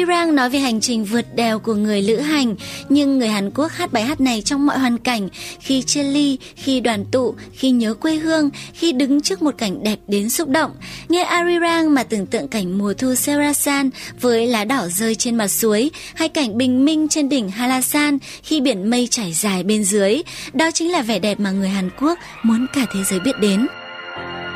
Arirang nói về hành trình vượt đèo của người lữ hành, nhưng người Hàn Quốc hát bài hát này trong mọi hoàn cảnh, khi chia ly, khi đoàn tụ, khi nhớ quê hương, khi đứng trước một cảnh đẹp đến xúc động. Nghe Arirang mà tưởng tượng cảnh mùa thu Serasan với lá đỏ rơi trên mặt suối, hay cảnh bình minh trên đỉnh Halasan khi biển mây trải dài bên dưới. Đó chính là vẻ đẹp mà người Hàn Quốc muốn cả thế giới biết đến.